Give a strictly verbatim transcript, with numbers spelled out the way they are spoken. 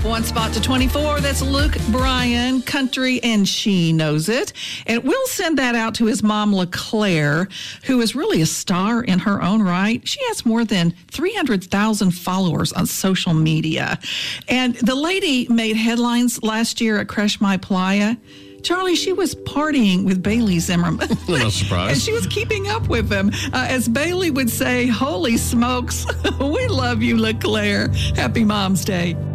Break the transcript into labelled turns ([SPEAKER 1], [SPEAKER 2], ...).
[SPEAKER 1] One spot to twenty-four. That's Luke Bryan, country, and she knows it. And we'll send that out to his mom, LeClaire, who is really a star in her own right. She has more than three hundred thousand followers on social media. And the lady made headlines last year at Crush My Playa. Charlie, she was partying with Bailey Zimmerman.
[SPEAKER 2] No surprise.
[SPEAKER 1] And she was keeping up with him. Uh, as Bailey would say, holy smokes, we love you, LeClaire. Happy Mom's Day.